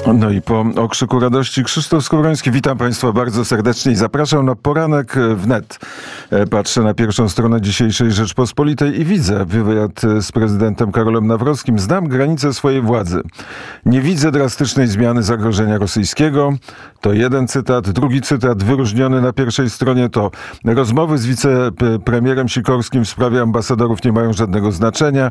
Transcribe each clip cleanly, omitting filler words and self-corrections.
No i po okrzyku radości Krzysztof Skowroński. Witam Państwa bardzo serdecznie i zapraszam na poranek wnet. Patrzę na pierwszą stronę dzisiejszej Rzeczpospolitej i widzę wywiad z prezydentem Karolem Nawrockim. Znam granice swojej władzy. Nie widzę drastycznej zmiany zagrożenia rosyjskiego. To jeden cytat. Drugi cytat wyróżniony na pierwszej stronie to rozmowy z wicepremierem Sikorskim w sprawie ambasadorów nie mają żadnego znaczenia.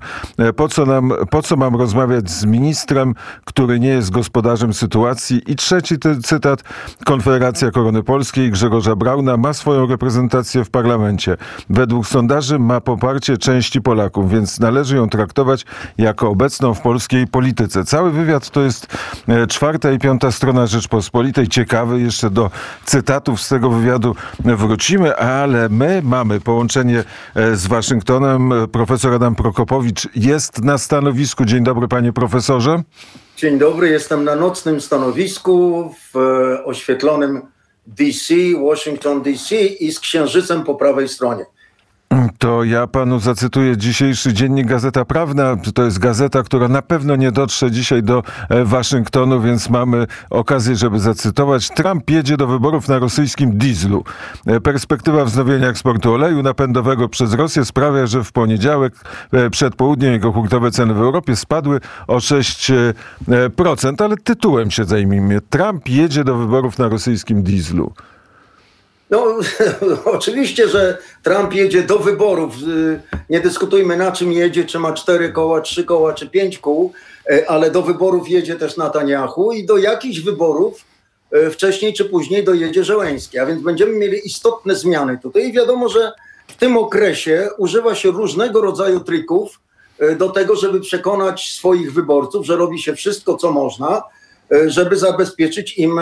Po co mam rozmawiać z ministrem, który nie jest gospodarzem sytuacji? I trzeci cytat. Konfederacja Korony Polskiej Grzegorza Brauna ma swoją reprezentację w parlamencie. Według sondaży ma poparcie części Polaków, więc należy ją traktować jako obecną w polskiej polityce. Cały wywiad to jest 4. i 5. strona Rzeczpospolitej. Ciekawy, jeszcze do cytatów z tego wywiadu wrócimy, ale my mamy połączenie z Waszyngtonem. Profesor Adam Prokopowicz jest na stanowisku. Dzień dobry, panie profesorze. Dzień dobry, jestem na nocnym stanowisku w oświetlonym DC, Washington DC i z księżycem po prawej stronie. To ja panu zacytuję dzisiejszy dziennik Gazeta Prawna. To jest gazeta, która na pewno nie dotrze dzisiaj do Waszyngtonu, więc mamy okazję, żeby zacytować. Trump jedzie do wyborów na rosyjskim dieslu. Perspektywa wznowienia eksportu oleju napędowego przez Rosję sprawia, że w poniedziałek przed południem jego hurtowe ceny w Europie spadły o 6%. Ale tytułem się zajmijmy. Trump jedzie do wyborów na rosyjskim dieslu. No, oczywiście, że Trump jedzie do wyborów. Nie dyskutujmy, na czym jedzie, czy ma 4 koła, 3 koła, czy 5 kół, ale do wyborów jedzie też Netanyahu i do jakichś wyborów wcześniej czy później dojedzie Zełenski. A więc będziemy mieli istotne zmiany tutaj. I wiadomo, że w tym okresie używa się różnego rodzaju trików do tego, żeby przekonać swoich wyborców, że robi się wszystko, co można, żeby zabezpieczyć im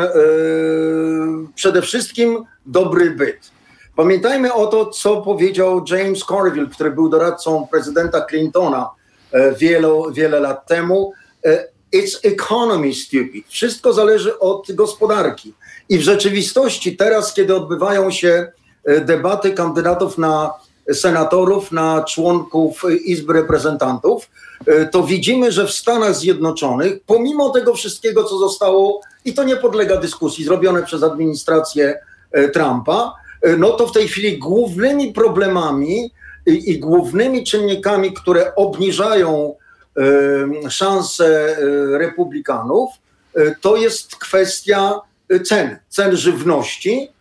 przede wszystkim dobry byt. Pamiętajmy o to, co powiedział James Carville, który był doradcą prezydenta Clintona wiele lat temu. It's economy, stupid. Wszystko zależy od gospodarki. I w rzeczywistości teraz, kiedy odbywają się debaty kandydatów na senatorów, na członków Izby Reprezentantów, to widzimy, że w Stanach Zjednoczonych, pomimo tego wszystkiego, co zostało, i to nie podlega dyskusji, zrobione przez administrację Trumpa, no to w tej chwili głównymi problemami i głównymi czynnikami, które obniżają szanse republikanów, to jest kwestia cen żywności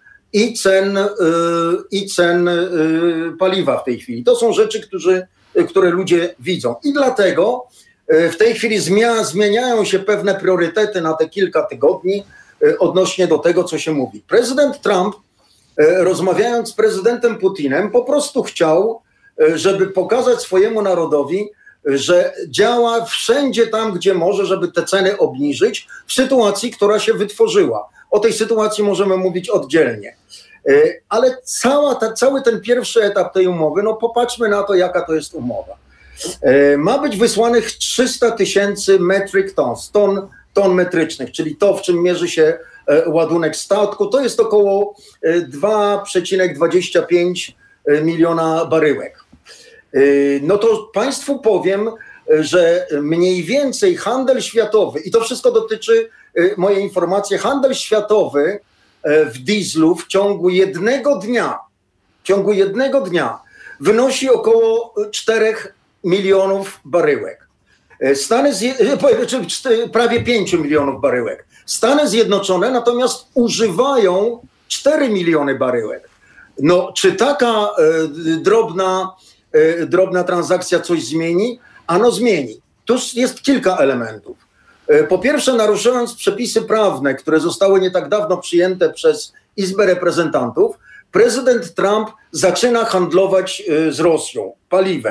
i cen paliwa w tej chwili. To są rzeczy, które ludzie widzą. I dlatego w tej chwili zmieniają się pewne priorytety na te kilka tygodni odnośnie do tego, co się mówi. Prezydent Trump, rozmawiając z prezydentem Putinem, po prostu chciał, żeby pokazać swojemu narodowi, że działa wszędzie tam, gdzie może, żeby te ceny obniżyć w sytuacji, która się wytworzyła. O tej sytuacji możemy mówić oddzielnie. Ale cały ten pierwszy etap tej umowy, no popatrzmy na to, jaka to jest umowa. Ma być wysłanych 300 000 metric ton metrycznych, czyli to, w czym mierzy się ładunek statku, to jest około 2,25 miliona baryłek. No to państwu powiem, że mniej więcej handel światowy, i to wszystko dotyczy, moje informacje, handel światowy w dieslu w ciągu jednego dnia wynosi około 4 milionów baryłek. Prawie 5 milionów baryłek. Stany Zjednoczone natomiast używają 4 miliony baryłek. No, czy taka drobna transakcja coś zmieni? Ano zmieni. Tu jest kilka elementów. Po pierwsze, naruszując przepisy prawne, które zostały nie tak dawno przyjęte przez Izbę Reprezentantów, prezydent Trump zaczyna handlować z Rosją paliwem.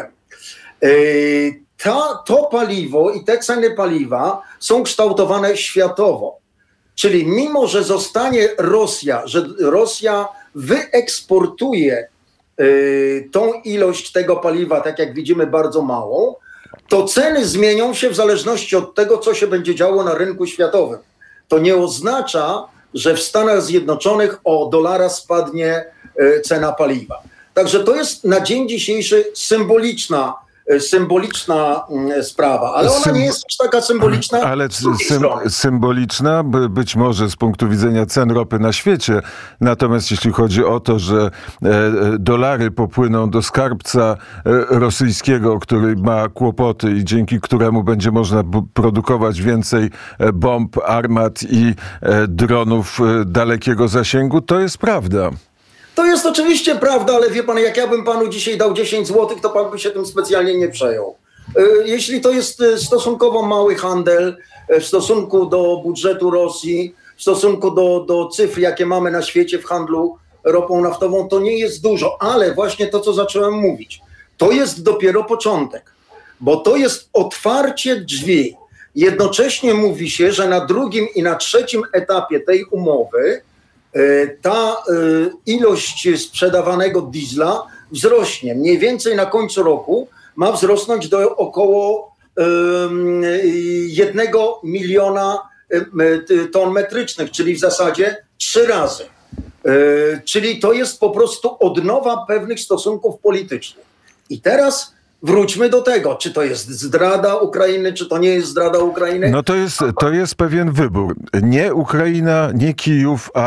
To paliwo i te ceny paliwa są kształtowane światowo. Czyli mimo, że zostanie że Rosja wyeksportuje tą ilość tego paliwa, tak jak widzimy, bardzo małą, to ceny zmienią się w zależności od tego, co się będzie działo na rynku światowym. To nie oznacza, że w Stanach Zjednoczonych o $1 spadnie cena paliwa. Także to jest na dzień dzisiejszy symboliczna symboliczna sprawa, ale ona nie jest aż taka symboliczna. Ale symboliczna być może z punktu widzenia cen ropy na świecie. Natomiast jeśli chodzi o to, że dolary popłyną do skarbca rosyjskiego, który ma kłopoty i dzięki któremu będzie można produkować więcej bomb, armat i dronów dalekiego zasięgu, to jest prawda. To jest oczywiście prawda, ale wie pan, jak ja bym panu dzisiaj dał 10 zł, to pan by się tym specjalnie nie przejął. Jeśli to jest stosunkowo mały handel w stosunku do budżetu Rosji, w stosunku do cyfr, jakie mamy na świecie w handlu ropą naftową, to nie jest dużo, ale właśnie to, co zacząłem mówić, to jest dopiero początek, bo to jest otwarcie drzwi. Jednocześnie mówi się, że na drugim i na trzecim etapie tej umowy ta ilość sprzedawanego diesla wzrośnie. Mniej więcej na końcu roku ma wzrosnąć do około 1 miliona ton metrycznych, czyli w zasadzie 3 razy. Czyli to jest po prostu odnowa pewnych stosunków politycznych. I teraz wróćmy do tego, czy to jest zdrada Ukrainy, czy to nie jest zdrada Ukrainy. No to jest pewien wybór. Nie Ukraina, nie Kijów, a